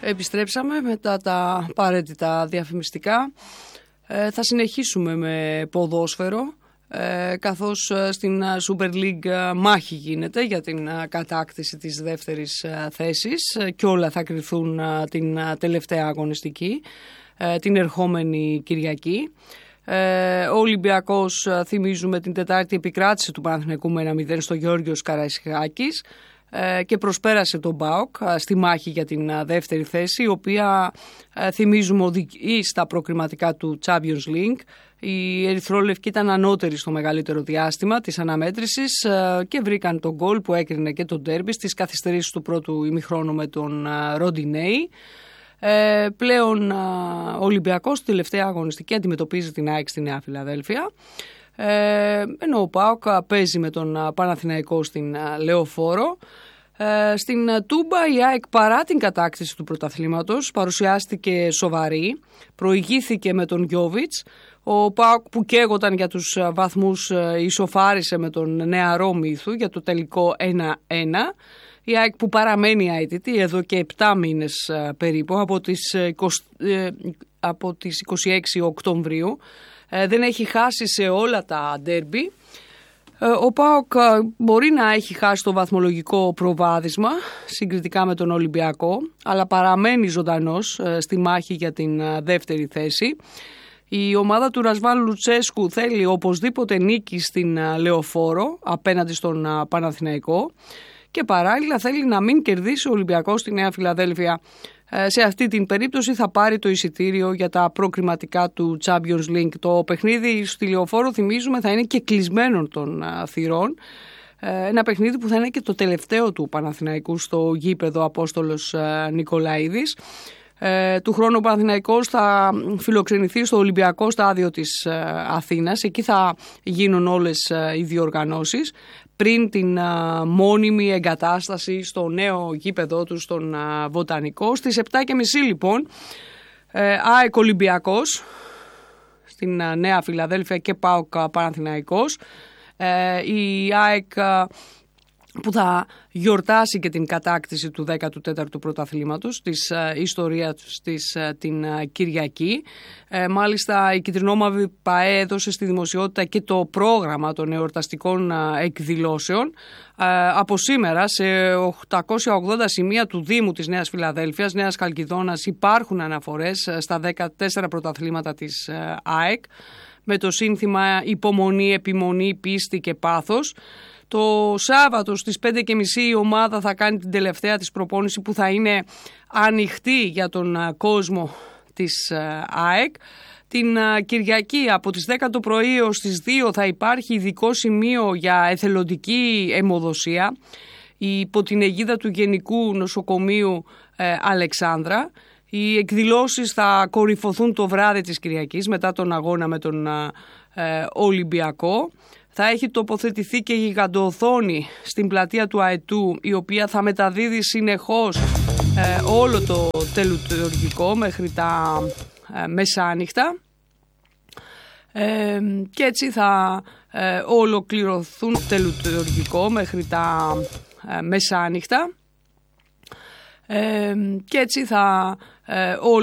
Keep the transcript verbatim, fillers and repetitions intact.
Επιστρέψαμε μετά τα απαραίτητα διαφημιστικά. Ε, θα συνεχίσουμε με ποδόσφαιρο, ε, καθώς στην Super League μάχη γίνεται για την κατάκτηση της δεύτερης θέσης και όλα θα κριθούν την τελευταία αγωνιστική, ε, την ερχόμενη Κυριακή. Ε, ο Ολυμπιακός, θυμίζουμε, την Τετάρτη επικράτησε του Παναθηναϊκού με ένα μηδέν στο Γεώργιος Καραϊσκάκης και προσπέρασε τον ΠΑΟΚ στη μάχη για την δεύτερη θέση, η οποία, θυμίζουμε, οδηγεί στα προκριματικά του Champions League. Οι ερυθρόλευκοι ήταν ανώτεροι στο μεγαλύτερο διάστημα της αναμέτρησης και βρήκαν τον γκολ που έκρινε και τον ντέρμπι στις καθυστερήσεις του πρώτου ημιχρόνου με τον Ροντινέη. Ε, πλέον ο Ολυμπιακός στη τελευταία αγωνιστική αντιμετωπίζει την ΑΕΚ στη Νέα Φιλαδέλφια, ε, ενώ ο ΠΑΟΚ παίζει με τον Παναθηναϊκό στην Λεωφόρο. Ε, στην Τούμπα η ΑΕΚ, παρά την κατάκτηση του πρωταθλήματος, παρουσιάστηκε σοβαρή, προηγήθηκε με τον Γιόβιτς. Ο ΠΑΟΚ, που καίγονταν για τους βαθμούς, ισοφάρισε με τον νεαρό Μύθου για το τελικό ένα ένα. Η ΑΕΚ, που παραμένει αίτητη εδώ και επτά μήνες περίπου, από τις, είκοσι, από τις είκοσι έξι Οκτωβρίου, δεν έχει χάσει σε όλα τα ντέρμπι. Ο ΠΑΟΚ μπορεί να έχει χάσει το βαθμολογικό προβάδισμα συγκριτικά με τον Ολυμπιακό, αλλά παραμένει ζωντανός στη μάχη για την δεύτερη θέση. Η ομάδα του Ρασβάν Λουτσέσκου θέλει οπωσδήποτε νίκη στην Λεωφόρο απέναντι στον Παναθηναϊκό και παράλληλα θέλει να μην κερδίσει ο Ολυμπιακός στη Νέα Φιλαδέλφια. Σε αυτή την περίπτωση θα πάρει το εισιτήριο για τα προκριματικά του Champions League. Το παιχνίδι στη Λεωφόρο, θυμίζουμε, θα είναι και κλεισμένων των θυρών. Ένα παιχνίδι που θα είναι και το τελευταίο του Παναθηναϊκού στο γήπεδο Απόστολος Νικολαίδης. Ε, του χρόνου ο Παναθηναϊκός θα φιλοξενηθεί στο Ολυμπιακό στάδιο της ε, Αθήνας. Εκεί θα γίνουν όλες ε, οι διοργανώσεις πριν την ε, μόνιμη εγκατάσταση στο νέο γήπεδό του στον ε, Βοτανικό. Στις επτά και μισή λοιπόν ε, ΑΕΚ Ολυμπιακός στην ε, Νέα Φιλαδέλφια και ΠΑΟΚ Παναθηναϊκός. Ε, η ΑΕΚ ε, που θα γιορτάσει και την κατάκτηση του δέκατου τέταρτου πρωταθλήματος της ε, ιστορίας της ε, την ε, Κυριακή. Ε, μάλιστα η Κιτρινόμαυρη ΠΑΕ έδωσε στη δημοσιότητα και το πρόγραμμα των εορταστικών ε, εκδηλώσεων. Ε, από σήμερα σε οκτακόσια ογδόντα σημεία του Δήμου της Νέας Φιλαδέλφειας, Νέας Χαλκιδόνας, υπάρχουν αναφορές στα δεκατέσσερα πρωταθλήματα της ε, ΑΕΚ με το σύνθημα «Υπομονή, επιμονή, πίστη και πάθος». Το Σάββατο στις πέντε και μισή η ομάδα θα κάνει την τελευταία της προπόνηση, που θα είναι ανοιχτή για τον κόσμο της ΑΕΚ. Την Κυριακή από τις δέκα το πρωί έως τις δύο θα υπάρχει ειδικό σημείο για εθελοντική αιμοδοσία υπό την αιγίδα του Γενικού Νοσοκομείου ε, Αλεξάνδρα. Οι εκδηλώσεις θα κορυφωθούν το βράδυ της Κυριακής μετά τον αγώνα με τον ε, Ολυμπιακό. Θα έχει τοποθετηθεί και γιγαντοοθόνη στην πλατεία του Αετού, η οποία θα μεταδίδει συνεχώς ε, όλο το τελετουργικό μέχρι τα ε, μεσάνυχτα. Ε, και έτσι θα ε, ολοκληρωθούν το τελετουργικό μέχρι τα ε, μεσάνυχτα. Ε, και έτσι θα ε,